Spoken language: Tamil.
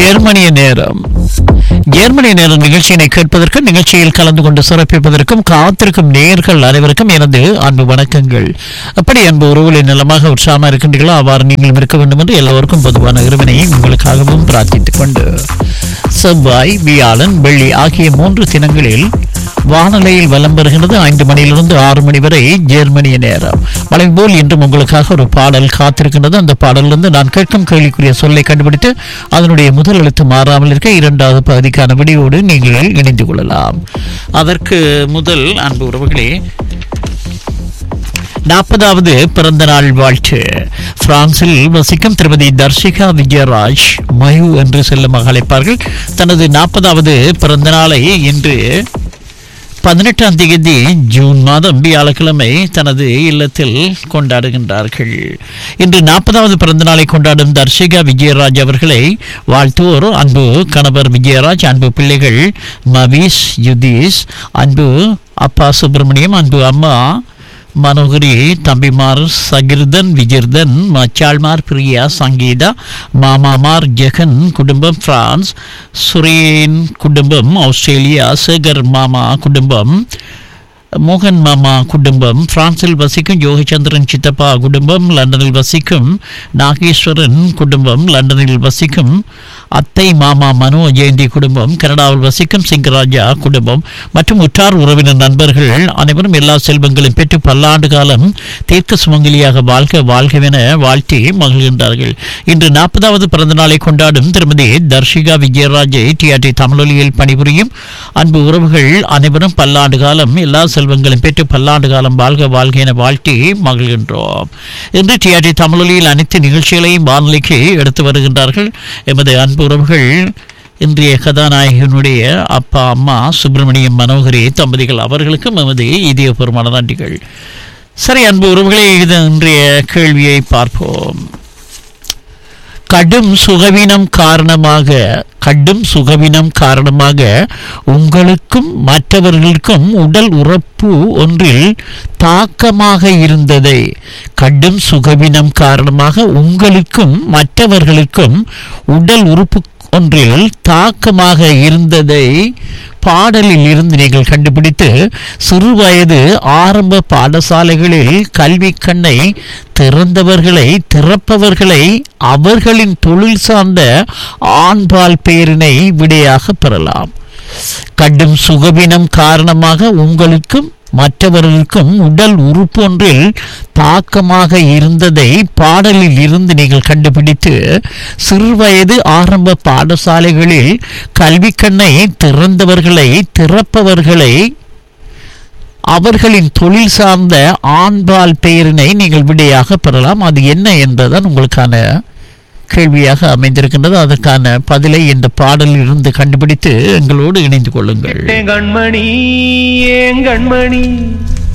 ஜெர்மனிய நேரம் நிகழ்ச்சியினை கேட்பதற்கு நிகழ்ச்சியில் கலந்து கொண்டு சிறப்பிப்பதற்கும் காத்திருக்கும் நேயர்கள் அனைவருக்கும் எனது அன்பு வணக்கங்கள். அப்படி அன்பு உறவுகளின் நலமாக உற்சாகமாக இருக்கின்றீர்களோ அவ்வாறு நீங்களும் இருக்க வேண்டும் என்று எல்லோருக்கும் பொதுவான இறைவனையை உங்களுக்காகவும் பிரார்த்தித்துக் கொண்டு செவ்வாய், வியாழன், வெள்ளி ஆகிய 3 தினங்களில் வானொலியில் வலம் வருகிறது 5 மணியிலிருந்து 6 மணி வரை ஜெர்மனிய நேரம். மழை போல் இன்றும் உங்களுக்காக ஒரு பாடல் காத்திருக்கின்றது. அந்த பாடலிருந்து நான் கேட்கும் கேள்விக்குரிய சொல்லை கண்டுபிடித்து அதனுடைய முதல் எழுத்து மாறாமல் இருக்க 2வது பகுதிக்கான விடியோடு நீங்கள் இணைந்து கொள்ளலாம். அதற்கு முதல் அன்பு உறவுகளே, 40வது பிறந்த நாள் வாழ்த்து. பிரான்சில் வசிக்கும் திருமதி தர்ஷிகா விஜயராஜ் மயு என்று செல்லும் அழைப்பார்கள். தனது 40வது பிறந்த நாளை இன்று 18ஆம் தேதி ஜூன் மாதம் வியாழக்கிழமை தனது இல்லத்தில் கொண்டாடுகின்றார்கள். இன்று 40வது பிறந்த நாளை கொண்டாடும் தர்ஷிகா விஜயராஜ் அவர்களை வாழ்த்துவோர் அன்பு கணவர் விஜயராஜ், அன்பு பிள்ளைகள் மவீஸ், யுதீஷ், அன்பு அப்பா சுப்பிரமணியம், அன்பு அம்மா மனோகரி, தம்பிமார் சகிர்தன், விஜிர்தன், மச்சாள்மார் பிரியா, சங்கீதா, மாமாமார் ஜெகன் குடும்பம் பிரான்ஸ், சுரேன் குடும்பம் ஆஸ்திரேலியா, சேகர் மாமா குடும்பம், மோகன் மாமா குடும்பம் பிரான்சில் வசிக்கும் யோகச்சந்திரன் சித்தப்பா குடும்பம், லண்டனில் வசிக்கும் நாகேஸ்வரன் குடும்பம், லண்டனில் வசிக்கும் அத்தை மாமா மனோ ஜெயந்தி குடும்பம், கனடாவில் வசிக்கும் சிங்கராஜா குடும்பம் மற்றும் உற்றார் உறவினர் நண்பர்கள் அனைவரும் எல்லா செல்வங்களும் பெற்று பல்லாண்டு காலம் தீர்க்க சுமங்கலியாக வாழ்கவென வாழ்த்தி மகிழ்கின்றார்கள். இன்று 40வது பிறந்த நாளை கொண்டாடும் திருமதி தர்ஷிகா விஜயராஜை டிஆர்டி தமிழொலியில் பணிபுரியும் அன்பு உறவுகள் அனைவரும் பல்லாண்டு காலம் எல்லா செல்வங்களும் பெற்று பல்லாண்டு காலம் வாழ்க என வாழ்த்தி மகிழ்கின்றோம். இன்று டிஆர்டி தமிழொலியில் அனைத்து நிகழ்ச்சிகளையும் வானொலிக்கு எடுத்து வருகின்றார்கள் எமது அன்பு உறவுகள். இன்றைய கதாநாயகனுடைய அப்பா அம்மா சுப்பிரமணியம், மனோகரி தம்பதிகள் அவர்களுக்கும் எமது இதயபூர்வமான நன்றிகள். சரி அன்பு உறவுகளே, இது இன்றைய கேள்வியை பார்ப்போம். கடும் சுகவீனம் காரணமாக உங்களுக்கும் மற்றவர்களுக்கும் உடல் உறுப்பு ஒன்றில் தாக்கமாக இருந்ததை, கடும் சுகவீனம் காரணமாக உங்களுக்கும் மற்றவர்களுக்கும் உடல் உறுப்பு ஒன்றில் தாக்கமாக இருந்ததை பாடலில் இருந்து நீங்கள் கண்டுபிடித்து சிறுவயது ஆரம்ப பாடசாலைகளில் கல்வி கண்ணை திறப்பவர்களை அவர்களின் தொழில் சார்ந்த ஆண்பால் பெயரினை விடையாக பெறலாம். கடும் சுகவீனம் காரணமாக உங்களுக்கும் மற்றவர்களுக்கும் உடல் உறுப்பு ஒன்றில் தாக்கமாக இருந்ததை பாடலில் இருந்து நீங்கள் கண்டுபிடித்து சிறுவயது ஆரம்ப பாடசாலைகளில் கல்வி கண்ணை திறப்பவர்களை அவர்களின் தொழில் சார்ந்த ஆண்பால் பெயரினை நீங்கள் விடையாக பெறலாம். அது என்ன என்பதுதான் உங்களுக்கான கேள்வியாக அமைந்திருக்கின்றது. அதற்கான பதிலை இந்த பாடலில் இருந்து கண்டுபிடித்து எங்களோடு இணைந்து கொள்ளுங்கள். கண்மணி